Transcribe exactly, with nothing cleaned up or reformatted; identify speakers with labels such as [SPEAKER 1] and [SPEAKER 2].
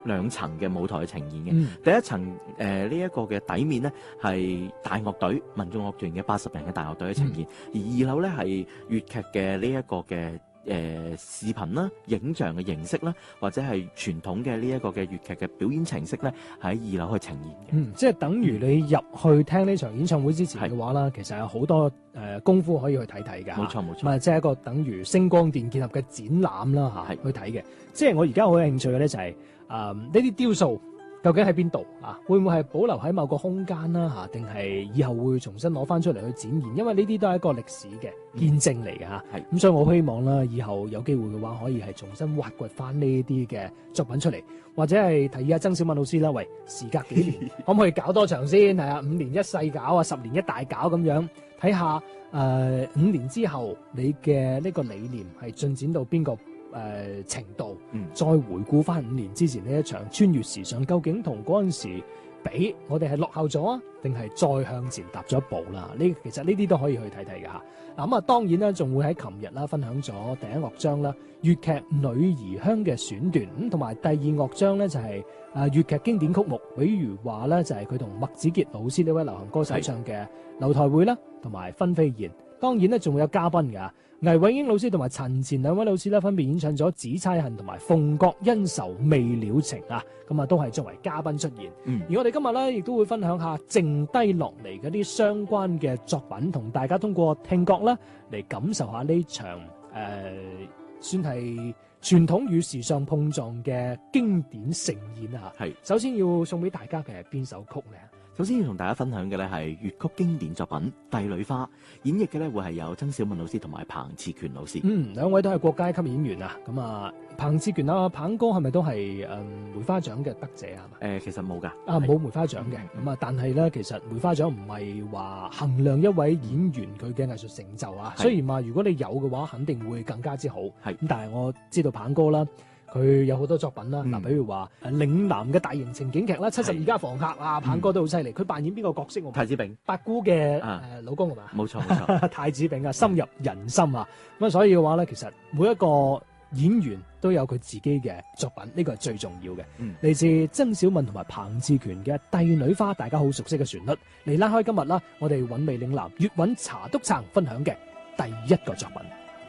[SPEAKER 1] 兩層嘅舞台嘅呈現嘅。
[SPEAKER 2] 嗯、
[SPEAKER 1] 第一層誒呢一個嘅底面咧係大樂隊民眾樂團嘅八十人嘅大樂隊嘅呈現，嗯、而二樓咧係粵劇嘅呢一個嘅。誒、呃、視頻啦、影像嘅形式啦，或者係傳統嘅呢一個嘅粵劇嘅表演程式咧，喺二樓去呈現嘅。
[SPEAKER 2] 嗯，即係等於你入去聽呢場演唱會之前嘅話啦，嗯、其實有好多誒、呃、功夫可以去睇睇㗎。
[SPEAKER 1] 冇錯冇錯，
[SPEAKER 2] 咁啊，即係一個等於星光電結合嘅展覽啦嚇，去睇嘅。即係我而家好有興趣嘅咧、就係，就係誒呢啲雕塑。究竟喺邊度啊？會唔會係保留喺某個空間啦？嚇，定係以後會重新攞翻出嚟去展現？因為呢啲都係一個歷史嘅見證嚟嘅嚇。係咁、嗯，所以我希望啦，以後有機會嘅話，可以係重新挖掘翻呢啲嘅作品出嚟，或者係提議下曾小敏老師啦。喂，時隔幾年，可唔可以搞多場先？係啊，五年一細搞啊，十年一大搞咁樣，睇下誒五年之後你嘅呢個理念係進展到邊個？誒、呃、程度，嗯、再回顧翻五年之前呢一場穿越時尚，究竟同嗰陣時比，我哋係落後咗啊，定係再向前踏咗一步啦？呢其實呢啲都可以去睇睇㗎嚇。嗱咁啊，當然啦，仲會喺琴日啦分享咗第一樂章啦，粵劇女兒香嘅選段，咁同埋第二樂章咧就係、是、啊粵劇經典曲目，比如話咧就係佢同麥子傑老師呢位流行歌手唱嘅《樓台會》啦，同埋《分飛燕》。當然咧仲會有嘉賓㗎。倪永英老師同埋陳前兩位老師咧，分別演唱咗《紫釵恨》同埋《鳳閣恩仇未了情》啊，咁啊都係作為嘉賓出現。嗯、而我哋今日咧，亦都會分享下剩低落嚟嗰啲相關嘅作品，同大家通過聽覺啦嚟感受下呢場誒、呃，算係傳統與時尚碰撞嘅經典盛宴啊！係，首先要送俾大家嘅係邊首曲咧？
[SPEAKER 1] 首先要同大家分享嘅咧係粵曲經典作品《帝女花》，演繹嘅咧會係有曾小敏老師同埋彭熾權老師。嗯，
[SPEAKER 2] 兩位都係國家級演員啊！咁啊，彭熾權啊，彭哥係咪都係誒、嗯、梅花獎嘅得者啊？誒、
[SPEAKER 1] 呃，其實冇㗎，
[SPEAKER 2] 啊冇梅花獎嘅。咁啊、嗯，但係咧，其實梅花獎唔係話衡量一位演員佢嘅藝術成就啊。雖然話如果你有嘅話，肯定會更加之好。係咁，但係我知道彭哥啦。佢有好多作品啦，嗱、嗯，比如話誒嶺南嘅大型情景劇啦，七十二家房客啊，彭哥都好犀利。佢、嗯、扮演邊個角色？
[SPEAKER 1] 太子炳，
[SPEAKER 2] 八姑嘅誒、啊呃、老公係嘛？冇
[SPEAKER 1] 錯冇錯，
[SPEAKER 2] 太子炳啊，深入人心啊。咁啊，所以嘅話咧，其實每一個演員都有佢自己嘅作品，呢、這個係最重要嘅。嚟、嗯、自曾小敏同埋彭熾權嘅《帝女花》，大家好熟悉嘅旋律，嚟拉開今日啦，我哋韻味嶺南粵韻茶篤撐分享嘅第一個作品。